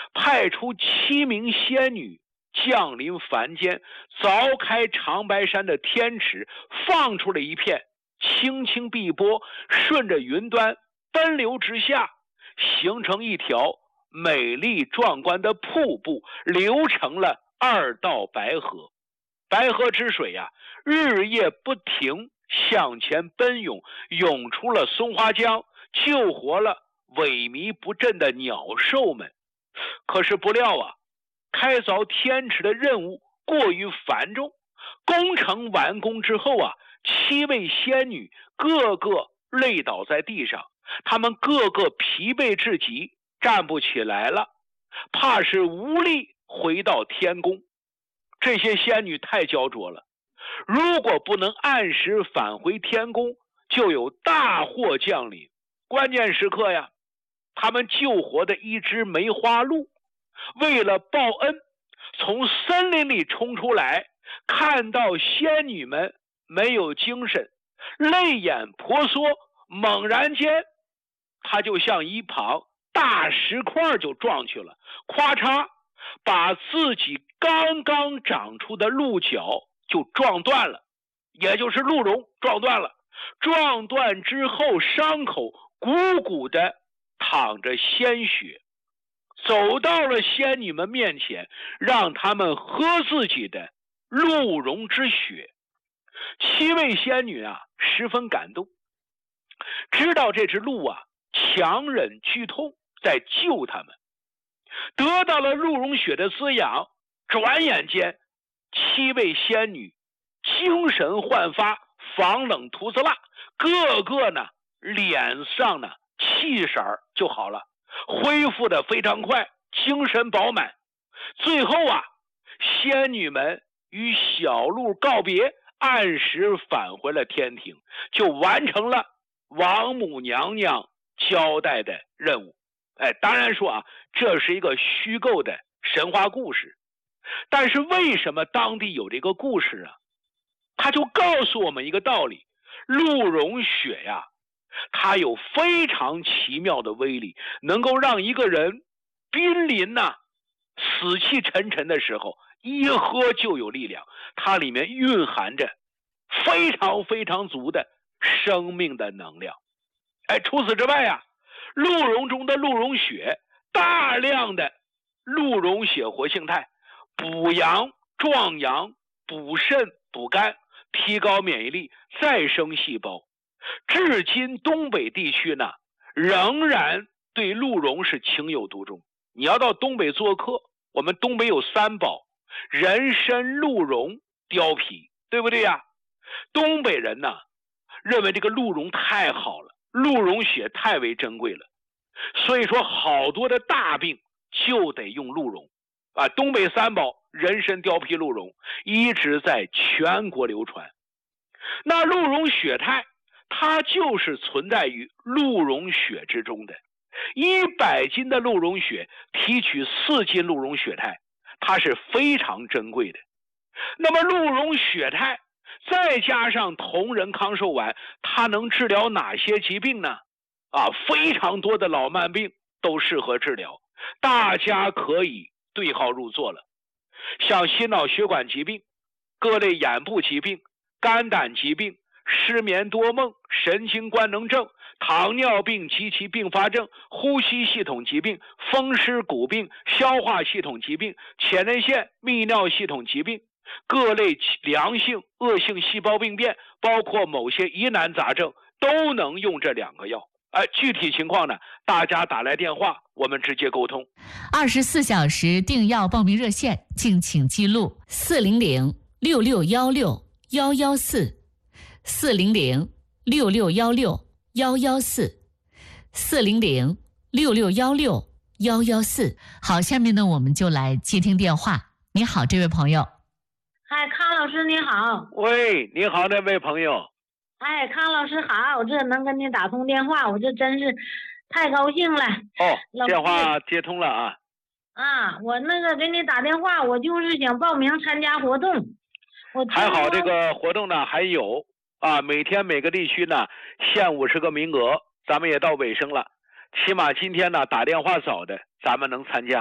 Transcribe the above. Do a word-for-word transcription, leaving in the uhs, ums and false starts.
派出七名仙女降临凡间，凿开长白山的天池，放出了一片清清碧波，顺着云端奔流直下，形成一条美丽壮观的瀑布，流成了二道白河。白河之水呀、啊，日夜不停向前奔涌，涌出了松花江，救活了萎靡不振的鸟兽们。可是不料啊，开凿天池的任务过于繁重，工程完工之后啊，七位仙女个个累倒在地上，她们个个疲惫至极，站不起来了，怕是无力回到天宫。这些仙女太焦灼了，如果不能按时返回天宫，就有大祸降临。关键时刻呀，他们救活的一只梅花鹿，为了报恩，从森林里冲出来，看到仙女们没有精神，泪眼婆娑，猛然间他就向一旁大石块就撞去了，咔嚓，把自己刚刚长出的鹿角就撞断了，也就是鹿茸撞断了。撞断之后，伤口鼓鼓的淌着鲜血，走到了仙女们面前，让他们喝自己的鹿茸之血。七位仙女啊十分感动，知道这只鹿啊强忍剧痛在救他们，得到了鹿茸血的滋养，转眼间七位仙女精神焕发，防冷涂子蜡，个个呢脸上呢气色就好了，恢复的非常快，精神饱满。最后啊，仙女们与小鹿告别，按时返回了天庭，就完成了王母娘娘交代的任务。哎，当然说啊，这是一个虚构的神话故事，但是为什么当地有这个故事啊？他就告诉我们一个道理，鹿茸血呀，它有非常奇妙的威力，能够让一个人濒临呐、啊、死气沉沉的时候，一喝就有力量，它里面蕴含着非常非常足的生命的能量。哎，除此之外呀、啊，鹿茸中的鹿茸血大量的鹿茸血活性肽，补阳壮阳，补肾补肝，提高免疫力，再生细胞。至今东北地区呢仍然对鹿茸是情有独钟。你要到东北做客，我们东北有三宝，人参、鹿茸、貂皮，对不对呀、啊？东北人呢认为这个鹿茸太好了，鹿茸血太为珍贵了，所以说好多的大病就得用鹿茸啊。东北三宝人参、貂皮、鹿茸一直在全国流传。那鹿茸血肽它就是存在于鹿茸血之中的，一百斤的鹿茸血提取四斤鹿茸血肽，它是非常珍贵的。那么鹿茸血肽再加上同仁康寿丸，它能治疗哪些疾病呢？啊，非常多的老慢病都适合治疗，大家可以对号入座了。像心脑血管疾病、各类眼部疾病、肝胆疾病、失眠多梦、神经官能症、糖尿病及其并发症、呼吸系统疾病、风湿骨病、消化系统疾病、前列腺泌尿系统疾病、各类良性恶性细胞病变，包括某些疑难杂症，都能用这两个药。哎，具体情况呢，大家打来电话，我们直接沟通。 二十四小时订药报名热线，敬请记录：四零零六六幺六幺幺四，四零零六六幺六幺幺四，四零零六六幺六幺幺四。好，下面呢，我们就来接听电话。你好，这位朋友。 哎，康老师你好。 喂，你好，那位朋友。 哎，康老师好，我这能跟你打通电话，我这真是太高兴了。 哦，电话接通了啊。 啊，我那个给你打电话，我就是想报名参加活动。我还好这个活动呢还有啊，每天每个地区呢限五十个名额，咱们也到尾声了。起码今天呢打电话早的，咱们能参加。